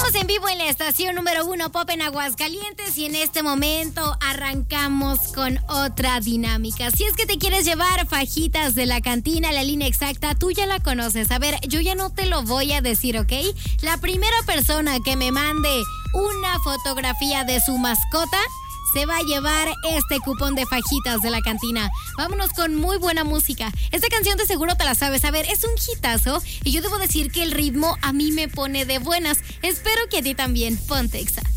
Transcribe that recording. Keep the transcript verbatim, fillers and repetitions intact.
Estamos en vivo en la estación número uno Pop en Aguascalientes y en este momento arrancamos con otra dinámica. Si es que te quieres llevar fajitas de la cantina, la línea exacta, tú ya la conoces. A ver, yo ya no te lo voy a decir, ¿ok? La primera persona que me mande una fotografía de su mascota se va a llevar este cupón de fajitas de la cantina. Vámonos con muy buena música. Esta canción de seguro te la sabes. A ver, es un hitazo y yo debo decir que el ritmo a mí me pone de buenas. Espero que a ti también. Ponte Exa.